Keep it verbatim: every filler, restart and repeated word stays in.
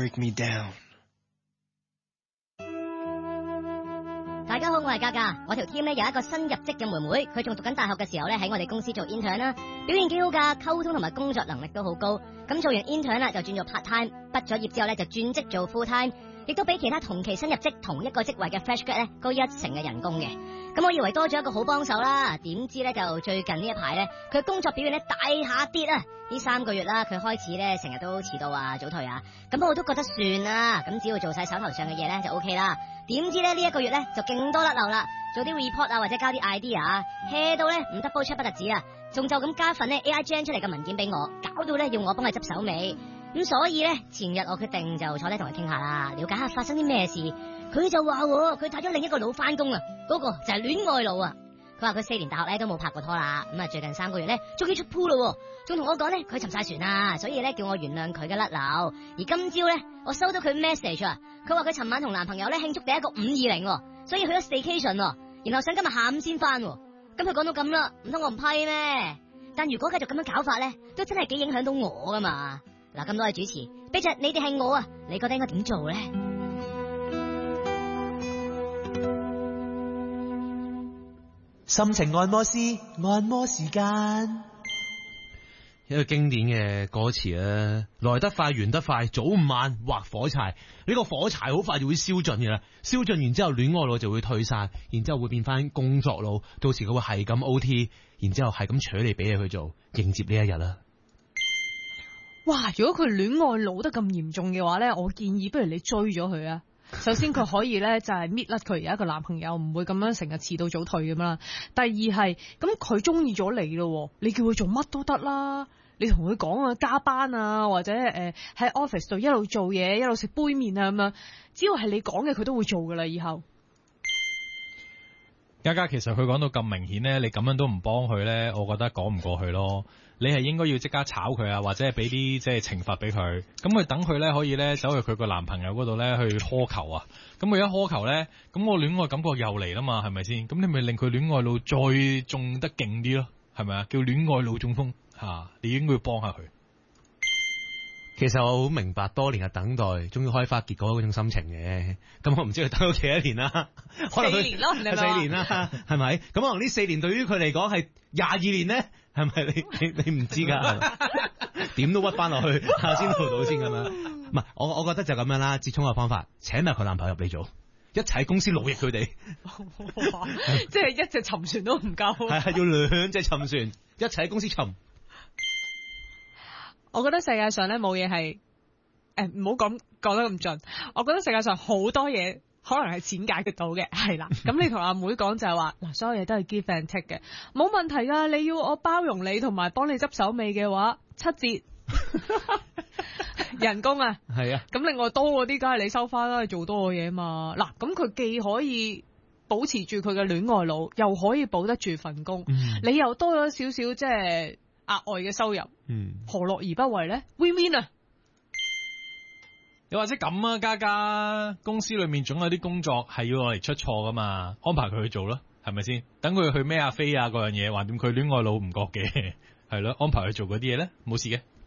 break me down。 大家好，我係嘉嘉。我條 team 咧有一個新入職嘅妹妹，佢仲讀緊大學嘅時候咧喺我哋公司做 intern 啦，表現幾好噶，溝通同埋工作能力都好高。咁做完 intern 啦就轉做 part time，畢咗業之後咧就轉職做 full time， 亦都比其他同期新入職同一個職位嘅 fresh grad 咧高一成嘅人工嘅。咁我以為多咗一個好幫手啦，點知咧就最近呢一排咧佢工作表現咧大下跌啊！呢三個月啦，佢開始咧成日都遲到啊、早退啊，咁我都覺得算啦，咁只要做晒手頭上嘅嘢咧就 OK 啦。點知咧呢一個月咧就勁多甩漏啦，做啲 report 啊或者交啲 idea 啊 hea 到咧唔 double check 不特止啊，仲就咁加份咧 A I gen 出嚟嘅文件俾我，搞到咧要我幫佢執手尾。咁所以咧前日我決定就坐低同佢傾下啦，了解下發生啲咩事。佢就話佢睇咗另一個佬翻工啊，嗰個就係戀愛佬啊。佢話佢四年大學咧都冇拍過拖啦，咁啊最近三個月咧終於出 pool 咯，仲同我講咧佢沉晒船啊，所以咧叫我原諒佢嘅甩漏。而今朝咧我收到佢 message 啊，佢話佢尋晚同男朋友咧慶祝第一個五二零，所以去咗 staycation， 然後想今日下午先翻。咁佢講到咁啦，唔通我唔批咩？但如果繼續咁樣搞法咧，都真係幾影響到我噶嘛。嗱，咁多位主持，俾着你哋係我啊，你覺得應該點做咧？ 心情按摩師，按摩時間。 一個經典嘅歌詞啊，來得快，完得快，早午晚劃火柴。呢個火柴好快就會燒盡嘅啦，燒盡完之後戀愛腦就會退散，然之後會變翻工作腦，到時佢會係咁 O T， 然之後係咁取你俾你去做，迎接呢一日啦。 哇！如果佢戀愛腦得咁嚴重嘅話咧，我建議不如你追咗佢啊！首先佢可以咧就係搣甩佢而家一個男朋友，唔會咁樣成日遲到早退咁啦。第二係咁佢中意咗你咯，你叫佢做乜都得啦。你同佢講啊，加班啊，或者誒喺 office 度一路做嘢一路食杯麵啊咁樣，只要係你講嘅佢都會做噶啦。以後嘉嘉其實佢講到咁明顯咧，你咁樣都唔幫佢咧，我覺得講唔過去咯。你係應該要即刻炒佢啊，或者係俾啲即係懲罰俾佢，咁佢等佢咧可以咧走去佢個男朋友嗰度咧去苛求啊。咁佢一苛求咧，咁我戀愛感覺又嚟啦嘛，係咪先？咁你咪令佢戀愛腦再中得勁啲咯，係咪啊？叫戀愛腦中風吓、啊，你應該要幫下佢。 其實我好明白多年嘅等待終於開花結果嗰種心情嘅，咁我唔知佢等咗幾多年啦，可能佢四年咯，係四年啦，係咪？咁可能呢四年對於佢嚟講係廿二年咧，係咪？你你你唔知噶，點都屈翻落去先做到先咁樣。唔係，我我覺得就咁樣啦，折衷嘅方法，請埋佢男朋友入嚟做，一齊喺公司勞役佢哋， 即係一隻沉船都唔夠， 係係要兩隻沉船一齊喺公司沉。 我覺得世界上咧冇嘢係誒，唔好講講得咁盡。我覺得世界上好多嘢可能係錢解決到嘅，係啦。咁你同阿妹講就係話嗱，所有嘢都係 give and take 嘅，冇問題噶。你要我包容你同埋幫你執手尾嘅話，七折人工啊， 係啊。 咁另外多嗰啲，梗係你收翻啦，做多嘅嘢嘛。嗱，咁佢既可以保持住佢嘅戀愛腦，又可以保得住份工，嗯、你又多咗少少即係額外嘅收入，嗯，何樂而不為咧 ？Win win 啊！ 又或者咁啊，嘉嘉公司裏面總有啲工作係要我嚟出錯噶嘛，安排佢去做咯，係咪先？等佢去咩啊飛啊嗰樣嘢，橫掂佢戀愛腦唔覺嘅，係咯，安排佢做嗰啲嘢咧，冇事嘅。